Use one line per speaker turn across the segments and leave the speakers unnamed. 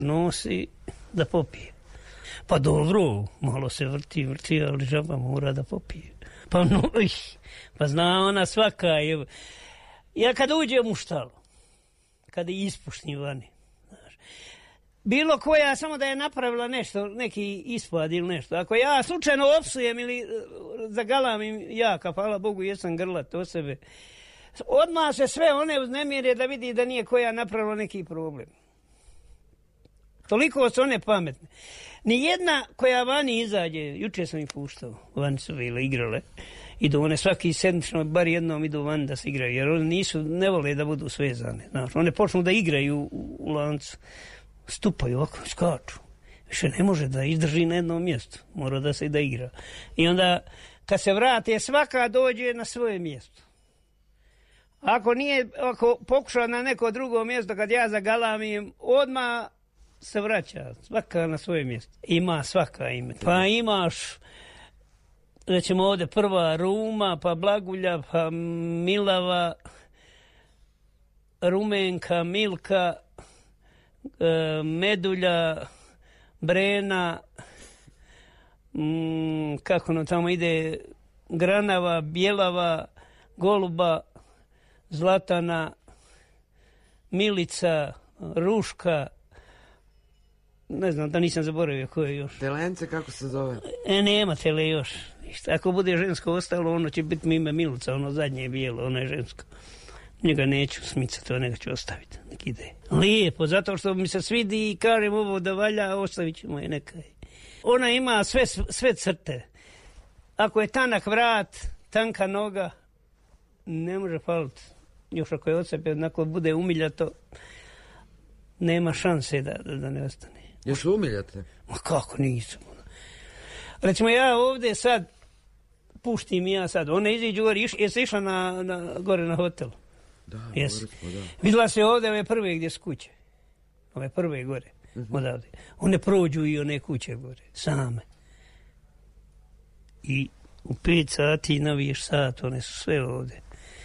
nosi da popije. Pa dobro, malo se vrti, ali žaba mora da popije. Pa zna ona svaka. Ja kad uđem u štalu, kad je ispušni vani, znaš, bilo koja samo da je napravila nešto, neki ispad ili nešto, ako ja slučajno opsujem ili zagalamim jaka, hvala Bogu, jesam grlat o sebe, odmah se sve one uznemire da vidi da nije koja napravila neki problem. Toliko su one pametne. Nijedna koja vani izađe, juče sam ih puštao, vani su bile, igrale, idu one svaki sedmično, bar jednom idu van da se igraju, jer one ne vole da budu svezane. Znači, one počnu da igraju u lancu, stupaju ovako, skaču. Više ne može da izdrži na jednom mjestu, mora da se da igra. I onda, kad se vrate, svaka dođe na svoje mjesto. Ako pokuša na neko drugo mjesto, kad ja zagalamim, odmah se vraća, svaka na svoje mjesto. Ima svaka ime. Pa imaš, rećemo ovdje, prva Ruma, pa Blagulja, pa Milava, Rumenka, Milka, Medulja, Brena, kako ono tamo ide, Granava, Bjelava, Goluba, Zlatana, Milica, Ruška, ne znam, da nisam zaboravio ko je još.
Telence, kako se zove?
Nema tele još. Ako bude žensko ostalo, ono će biti ime Milica, ono zadnje je bijelo, ono je žensko. Njega neću smicati, nego ću ostaviti, nek ide. Lijepo, zato što mi se svidi i kažem ovo da valja, ostavit ćemo je nekaj. Ona ima sve crte. Ako je tanak vrat, tanka noga, ne može faliti. Još ako je od sebe, ako bude umiljato, nema šanse da ne ostane.
Jesu umiljate?
Ma kako nisu. Recimo ja ovdje sad, puštim ja sad, ona iziđu gore, jesi išla gore na hotel?
Da,
jesi.
Da.
Vidjela se ovdje ove prve gdje su kuće. Ove prve gore, odavde. One prođu i one kuće gore, same. I u 5 sati naviješ sat, one su sve ovdje.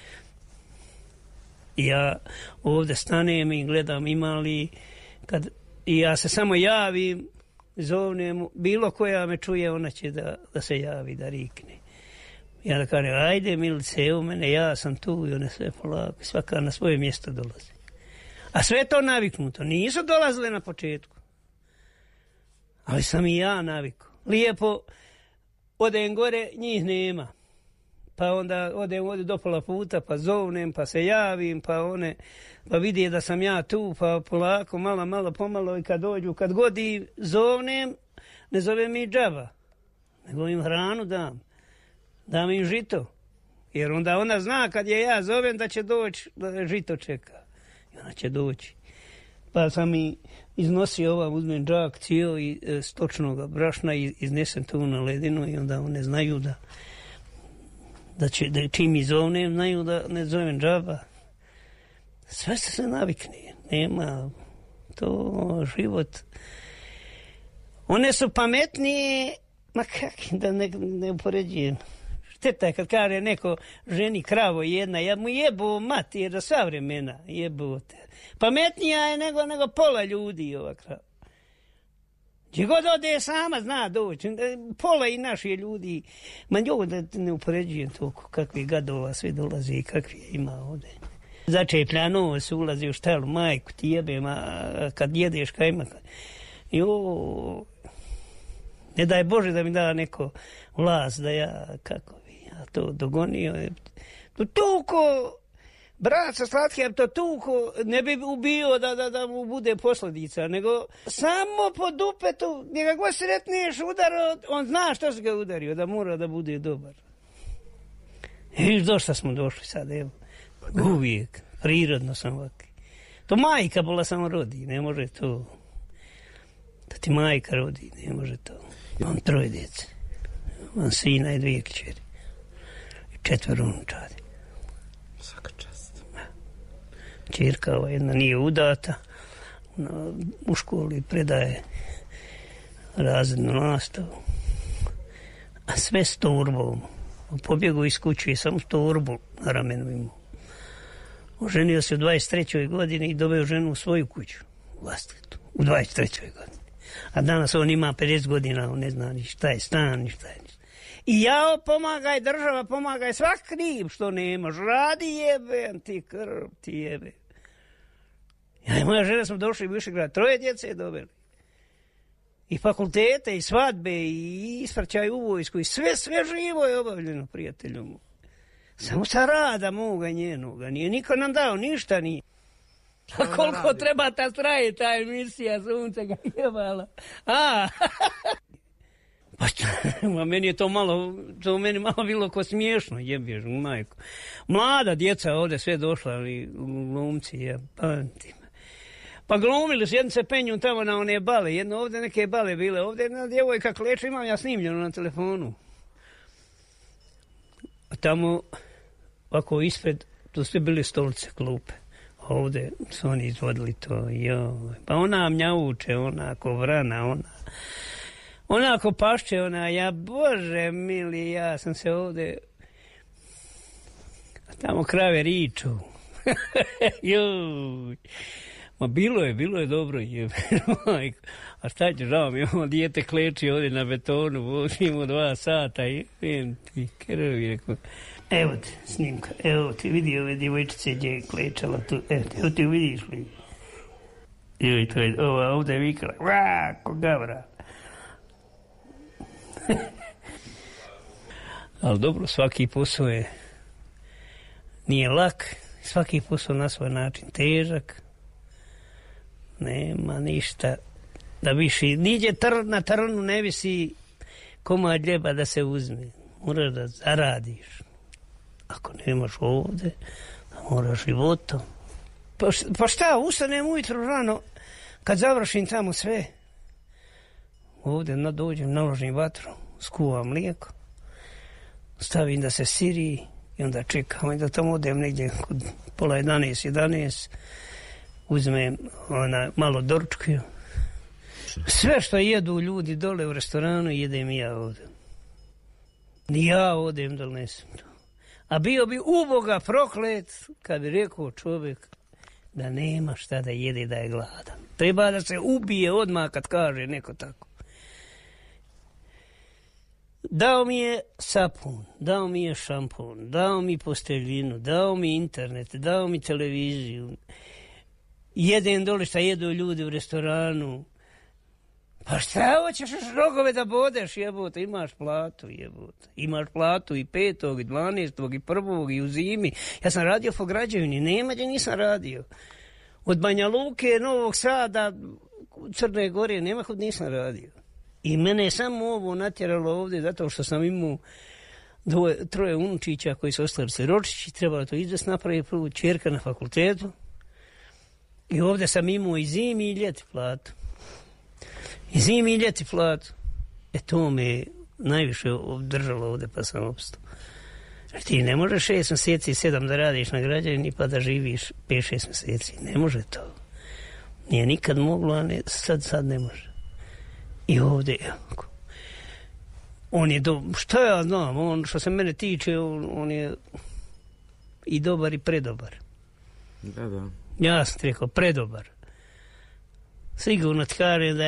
I ja ovdje stanem i gledam imali, i ja se samo javim, zovnem, bilo koja me čuje, ona će da se javi, da rikne. Ja da kažem, ajde Milice, evo mene, ja sam tu, i one sve polako, svaka na svoje mjesto dolazi. A sve to naviknuto, nisu dolazile na početku. Ali sam i ja navikao. Lijepo, odem gore, njih nema. Pa onda odem ovdje do pola puta, pa zovnem, pa se javim, pa vidi da sam ja tu, pa polako, malo, pomalo, i kad dođu, kad god i zovnem, ne zovem mi džaba, nego im hranu dam im žito, jer onda ona zna kad je ja zovem da će doći, da žito čeka, i ona će doći. Pa sam i iznosio uzmem džak cijel i stočnog brašna i iznesem tu na ledinu i onda one znaju da čim izovnem, znaju da ne zovem džaba. Sve se navikne. Nema to život. One su pametnije, ma kakvi da ne upoređujem. Šteta je kad kaže neko ženi kravo jedna, ja mu jebu mati, jer do sva vremena jebu te. Pametnija je nego pola ljudi ova krava. Gdje god ode sama zna doći. Pola i naši ljudi. Ma njogo da ne upoređujem toliko kakvi gadova sve dolazi i kakvi ima ovdje. Začepljano se ulazi u štalu, majku ti jebe, kad jedeš kajma. Ne daj Bože da mi da neko vlast da ja, kako bi ja to dogonio. Toliko, braca slatki, ja to toliko ne bi ubio da mu bude posljedica, nego samo po dupetu, njega god sretniješ udar, on zna što se ga udario, da mora da bude dobar. I došta smo došli sad, evo. Uvijek, prirodno sam ovakvi. To majka bola samo rodi, ne može to. Da ti majka rodi, ne može to. Imam 3 djece. Imam sina i 2 kćeri. I 4 unučadi.
Svaka čast.
Čirka jedna nije udata. U školi predaje razrednu nastavu. A sve s torbom. Pobjegu iz kuće i samo torbu na ramenu imao. Oženio se u 23. godini i doveo ženu u svoju kuću. vlastitu, u 23. godini. A danas on ima 50 godina, on ne zna ni šta je stan, ni šta je ništa. I ja pomagaj, država pomagaj, svak kriv što nemaš, radi jebe, ti krv, ti jebe. Ja i moja žena smo došli u Višegrad, 3 djece dobili. I fakultete, i svadbe, i ispraćaj u vojsku, i sve živo je obavljeno, prijatelju mu. Samo sa rada moga njenoga, nije niko nam dao, ništa nije. A koliko treba ta traje, ta emisija, sunce ga jebala. Pa meni je to meni malo bilo ko smiješno, jebješ, majko. Mlada djeca ovdje sve došla, ali glumci, pamtim. Pa glumili su, jedno se penju tamo na one bale, jedno ovdje neke bale bile, ovdje jedna djevojka kleče, imam ja snimljeno na telefonu. A tamo, ovako ispred, tu sve bili stolice, klupe. Ovdje su oni izvodili to, joj. Pa ona mnjavuče, ona ko vrana, ona ko pašće, ja, Bože mili, ja sam se ovdje, a tamo krave riču. Joj. Ma bilo je dobro, majko. A šta će, žao mi, ovo dijete kleči ovdje na betonu, vozimo 2 sata i ti krvi, rekao. Evo ti snimka, evo ti vidi ove djevojčice gdje je klečala tu, evo ti vidiš li? Joj, to je, ovdje je vikala, ko gavra. Ali dobro, svaki posao nije lak, svaki posao na svoj način težak. Nema ništa da više, niđe na trnu ne visi komad hljeba da se uzme. Moraš da zaradiš. Ako nemaš ovdje, moraš životom. Pa šta, ustanem ujutro rano, kad završim tamo sve, ovdje dođem, naložim vatru, skuvam mlijeko, stavim da se siri i onda čekam i da tamo odem negdje kod pola 11, uzmem malo doručkuju. Sve što jedu ljudi dole u restoranu jedem i ja ovdje. Ni ja odem da nesem to. A bio bi uboga proklet kad bi rekao čovjek da nema šta da jede, da je gladan. Treba da se ubije odmah kad kaže neko tako. Dao mi je sapun, dao mi je šampon, dao mi posteljinu, dao mi internet, dao mi televiziju. Jedem dole šta jedu ljudi u restoranu. Pa šta hoćeš rogove da bodeš, jebote, imaš platu, jebote. Imaš platu i 5. i 12. i 1. i u zimi. Ja sam radio po građevini, nema gdje nisam radio. Od Banja Luke, Novog Sada, Crne Gore, nema kod nisam radio. I mene je samo ovo natjeralo ovdje, zato što sam imao 3 unučića koji su ostali siročići, trebalo to izvest napraviti, prvu čerka na fakultetu. I ovdje sam imao i zimi i ljeti platu. I zimi i ljeti platu. To me najviše držalo ovdje pa sam opstao. Ti ne možeš 6 mjeseci, 7 da radiš na građevini pa da živiš 5-6 mjeseci. Ne može to. Nije nikad moglo, a sad ne može. I ovdje, on je šta ja znam, on što se mene tiče, on je i dobar i predobar.
Da.
Ja sam ti rekao, predobar. Sigurno ti kažem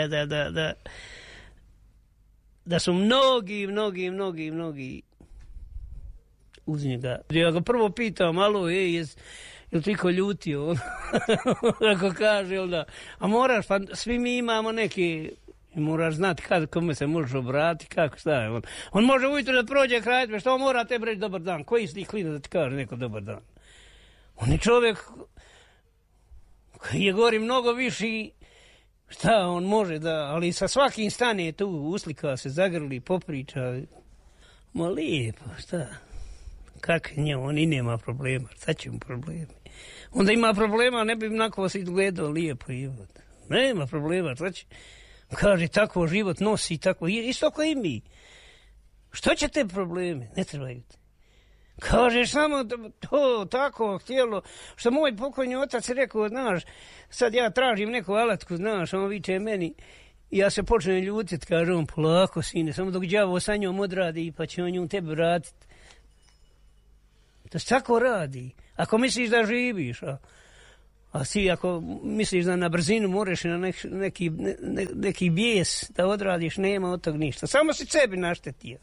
da su mnogi uz njega. Ja ga prvo pitam, alo, jel ti ko ljutio? Ako kaže, onda, a moraš, pa svi mi imamo neki, moraš znati kome se možeš obratiti, kako šta je. On može ujutro da prođe kraj, što mora tebi reći dobar dan, koji si ti klinac da ti kaže neko dobar dan? On je čovjek koji je gori mnogo viši, šta on može da, ali sa svakim stane tu, uslika se, zagrli, popriča. Ma lijepo, šta? Kako je njemu, on i nema problema, šta će mu problemi? Onda ima problema, ne bi onako si gledao lijepo život. Nema problema, šta će? Kaže, tako život nosi, tako, isto kao i mi. Što će te probleme? Ne trebaju te. Kažeš samo to tako htjelo, što moj pokojni otac je rekao, znaš, sad ja tražim neku alatku, znaš, on viče meni, i ja se počnem ljutit, kaže on, polako sine, samo dok đavo sa njom odradi, pa će on nju tebi vratiti. To se tako radi, ako misliš da živiš, A si ako misliš da na brzinu moraš na neki bijes da odradiš, nema od tog ništa. Samo si sebi naštetio.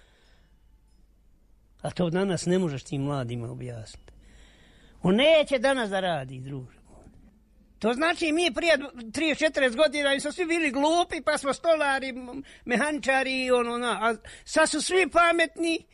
A to danas ne možeš tim mladima objasniti. On neće danas da radi, druže. To znači mi prije 30-40 godina smo svi bili glupi, pa smo stolari, mehaničari, a sad su svi pametni.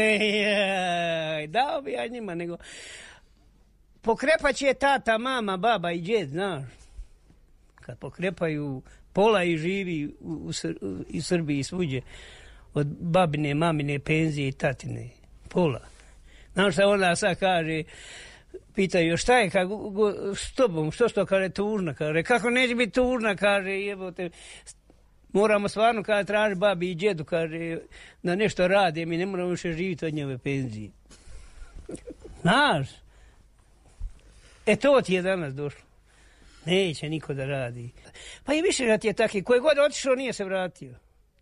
Dao bi ja njima, nego pokrepat će tata, mama, baba i djed, znaš. Kad pokrepaju pola i živi u Srbiji svuđe, od babine, mamine, penzije i tatine, pola. Znaš šta onda sad kaže, pitaju, šta je s tobom, što kaže, tužna, kaže, kako neće biti tužna, kaže, jebote, moramo stvarno, kaže, traži babi i djedu, kaže, da nešto rade, mi ne moramo više živjeti od njove penzije. Znaš, to ti je danas došlo. Neće niko da radi. Pa i više da ti je taki, koji god otišao nije se vratio.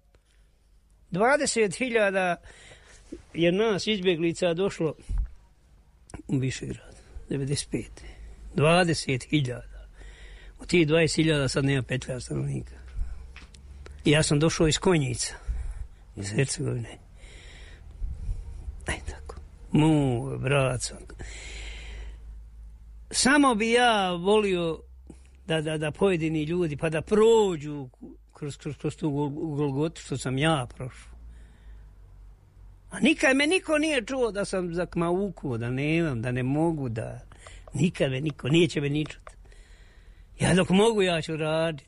20.000 je nas izbjeglica došlo u Višegrad. 95. 20.000. Od tih 20.000 sad nema 5 stanovnika. I ja sam došao iz Konjica, iz Hercegovine. Tako. Moj brat sam. Samo bi ja volio da pojedini ljudi pa da prođu kroz tu Golgotu što sam ja prošao. A nikad me niko nije čuo da sam zakmaukuo, da nemam, da ne mogu, da nikad me niko, neće me ni čuti. Ja dok mogu, ja ću raditi.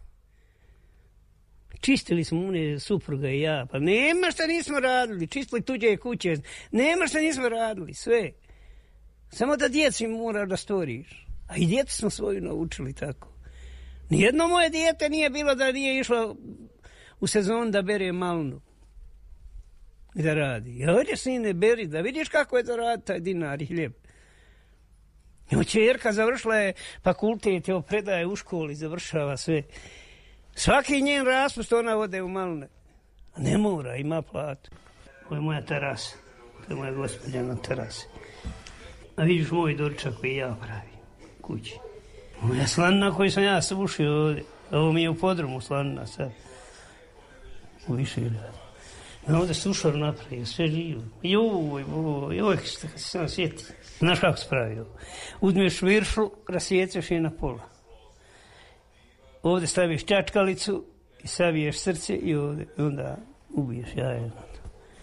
Čistili smo une supruga i ja, pa nema šta nismo radili, čistili tuđe kuće, nema šta nismo radili, sve. Samo da djeci mora da stvoriš. A i djecu smo svoju naučili tako. Nijedno moje dijete nije bilo da nije išlo u sezon da bere malnu. I da radi. Ja ovdje sine beri, da vidiš kako je to radi taj dinar i hljeb. I čerka završila je fakultet, predaje u školi, završava sve. Svaki njen raspust ona ode u malne. A ne mora, ima platu. Ovo je moja terasa. To je moja gospođa na terasi. A vidiš moj doručak koji ja pravim kući. Moja slanina koju sam ja sušio ovdje. Ovo mi je u podrumu slanina sad. U Višegradu. Ovdje sušar napravio, sve živo. Joj, što se sam sjeti. Znaš kako se pravi ovo? Uzmeš viršlu, rasjeceš je na pola. Ovdje staviš čačkalicu i saviješ srce i ovdje, onda ubiješ jaje na to.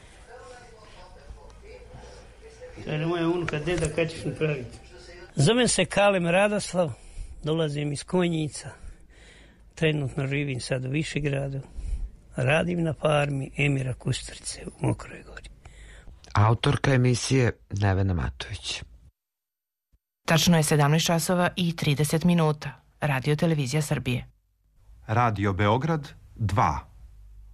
Kaže moja unuka, deda, kad ćeš napraviti? Zovem se Kalem Radoslav, dolazim iz Konjica, trenutno živim sad u Višegradu, radim na farmi Emira Kusturice u Mokroj Gori.
Autorka emisije Nevena Matović.
Tačno je 17 časova i 30 minuta. Radio Televizija Srbije.
Radio Beograd 2.